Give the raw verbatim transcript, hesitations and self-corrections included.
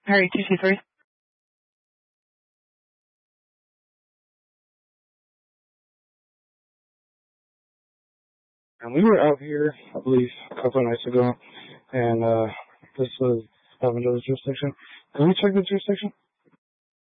Harry, two two three. And we were out here, I believe, a couple of nights ago, and uh, this was Evando's jurisdiction. Can we check the jurisdiction?